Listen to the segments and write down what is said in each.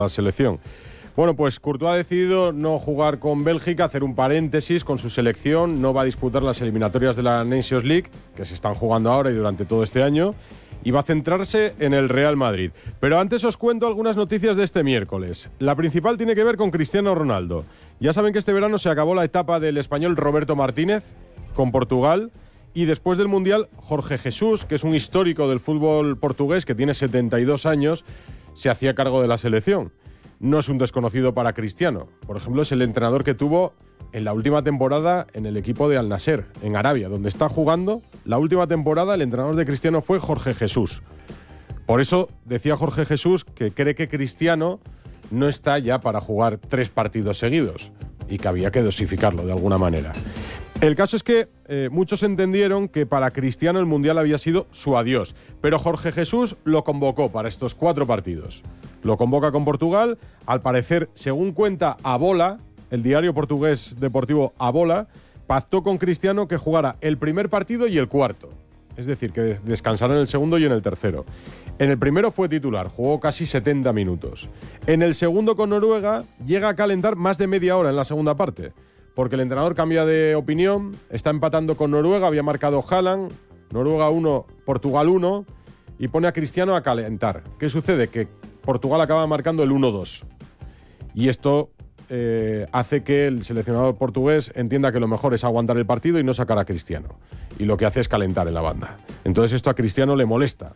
la selección. Bueno, pues Courtois ha decidido no jugar con Bélgica, hacer un paréntesis con su selección, no va a disputar las eliminatorias de la Nations League, que se están jugando ahora y durante todo este año, y va a centrarse en el Real Madrid. Pero antes os cuento algunas noticias de este miércoles. La principal tiene que ver con Cristiano Ronaldo. Ya saben que este verano se acabó la etapa del español Roberto Martínez con Portugal, y después del Mundial, Jorge Jesús, que es un histórico del fútbol portugués, que tiene 72 años, se hacía cargo de la selección. No es un desconocido para Cristiano. Por ejemplo, es el entrenador que tuvo en la última temporada en el equipo de Al Nassr, en Arabia, donde está jugando. La última temporada el entrenador de Cristiano fue Jorge Jesús. Por eso decía Jorge Jesús que cree que Cristiano no está ya para jugar 3 partidos seguidos y que había que dosificarlo de alguna manera. El caso es que muchos entendieron que para Cristiano el Mundial había sido su adiós, pero Jorge Jesús lo convocó para estos 4 partidos. Lo convoca con Portugal, al parecer, según cuenta A Bola, el diario portugués deportivo A Bola, pactó con Cristiano que jugara el primer partido y el cuarto. Es decir, que descansara en el segundo y en el tercero. En el primero fue titular, jugó casi 70 minutos. En el segundo con Noruega llega a calentar más de media hora en la segunda parte, porque el entrenador cambia de opinión, está empatando con Noruega, había marcado Haaland, Noruega 1, Portugal 1, y pone a Cristiano a calentar. ¿Qué sucede? Que Portugal acaba marcando el 1-2. Y esto hace que el seleccionador portugués entienda que lo mejor es aguantar el partido y no sacar a Cristiano. Y lo que hace es calentar en la banda. Entonces esto a Cristiano le molesta.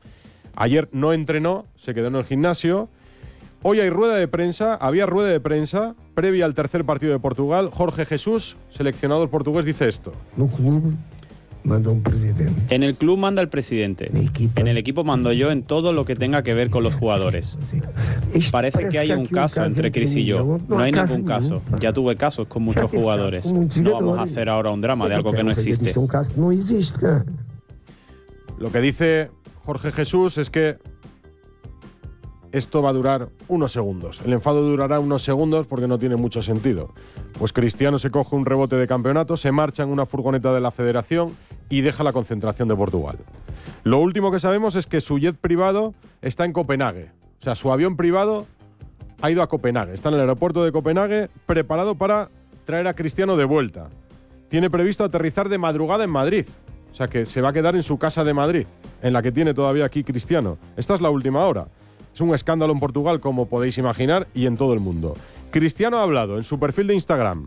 Ayer no entrenó, se quedó en el gimnasio. Hoy hay rueda de prensa, había rueda de prensa previa al tercer partido de Portugal. Jorge Jesús, seleccionador portugués, dice esto. No club manda un presidente. En el club manda el presidente. En el equipo mando yo en todo lo que tenga que ver con los jugadores. Parece que hay un caso entre Cris y yo. No hay ningún caso. Ya tuve casos con muchos jugadores. No vamos a hacer ahora un drama de algo que no existe. Lo que dice Jorge Jesús es que esto va a durar unos segundos. El enfado durará unos segundos porque no tiene mucho sentido. Pues Cristiano se coge un rebote de campeonato, se marcha en una furgoneta de la Federación y deja la concentración de Portugal. Lo último que sabemos es que su jet privado está en Copenhague. O sea, su avión privado ha ido a Copenhague. Está en el aeropuerto de Copenhague preparado para traer a Cristiano de vuelta. Tiene previsto aterrizar de madrugada en Madrid. O sea, que se va a quedar en su casa de Madrid, en la que tiene todavía aquí Cristiano. Esta es la última hora. Es un escándalo en Portugal, como podéis imaginar, y en todo el mundo. Cristiano ha hablado en su perfil de Instagram.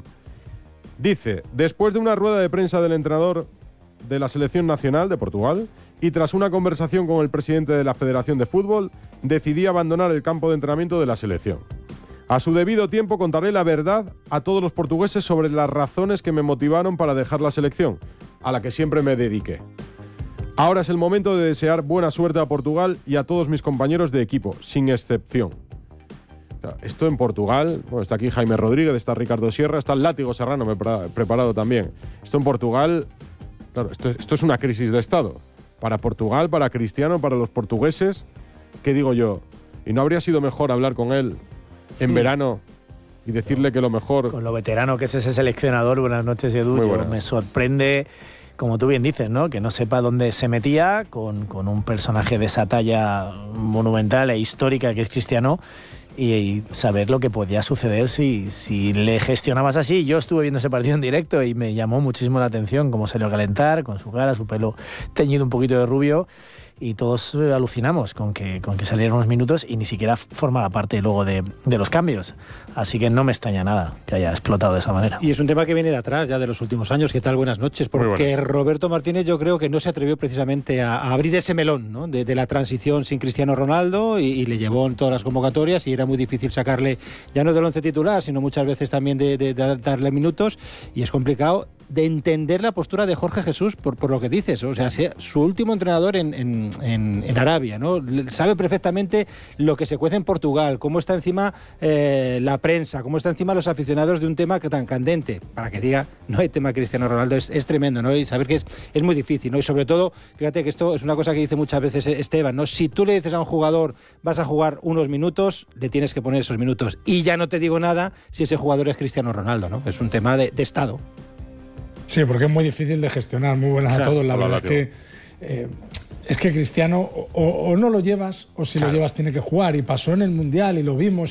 Dice, después de una rueda de prensa del entrenador de la Selección Nacional de Portugal y tras una conversación con el presidente de la Federación de Fútbol, decidí abandonar el campo de entrenamiento de la selección. A su debido tiempo contaré la verdad a todos los portugueses sobre las razones que me motivaron para dejar la selección, a la que siempre me dediqué. Ahora es el momento de desear buena suerte a Portugal y a todos mis compañeros de equipo, sin excepción. O sea, esto en Portugal, bueno, está aquí Jaime Rodríguez, está Ricardo Sierra, está el Látigo Serrano preparado también. Esto en Portugal, claro, esto es una crisis de Estado. Para Portugal, para Cristiano, para los portugueses, ¿qué digo yo? ¿Y no habría sido mejor hablar con él en verano y decirle que lo mejor? Con lo veterano que es ese seleccionador, buenas noches, Edu, me sorprende, como tú bien dices, ¿no?, que no sepa dónde se metía con un personaje de esa talla monumental e histórica que es Cristiano, y saber lo que podía suceder si le gestionabas así. Yo estuve viendo ese partido en directo y me llamó muchísimo la atención cómo salió a calentar, con su cara, su pelo teñido un poquito de rubio, y todos alucinamos con que salieran unos minutos y ni siquiera formara parte luego de los cambios. Así que no me extraña nada que haya explotado de esa manera. Y es un tema que viene de atrás, ya de los últimos años. ¿Qué tal? Buenas noches. Porque Roberto Martínez yo creo que no se atrevió precisamente a abrir ese melón, ¿no?, de la transición sin Cristiano Ronaldo, y le llevó en todas las convocatorias y era muy difícil sacarle, ya no del once titular, sino muchas veces también de darle minutos, y es complicado de entender la postura de Jorge Jesús por lo que dices. O sea, su último entrenador en Arabia, ¿no?, sabe perfectamente lo que se cuece en Portugal, cómo está encima la prensa, cómo está encima los aficionados de un tema que tan candente, para que diga no hay tema Cristiano Ronaldo, es tremendo, ¿no? Y saber que es muy difícil, ¿no? Y sobre todo, fíjate que esto es una cosa que dice muchas veces Esteban, ¿no? Si tú le dices a un jugador vas a jugar unos minutos, le tienes que poner esos minutos, y ya no te digo nada si ese jugador es Cristiano Ronaldo, ¿no? Es un tema de Estado. Sí, porque es muy difícil de gestionar. Muy buenas a todos. La verdad es que Cristiano o no lo llevas, o si lo llevas tiene que jugar, y pasó en el Mundial y lo vimos.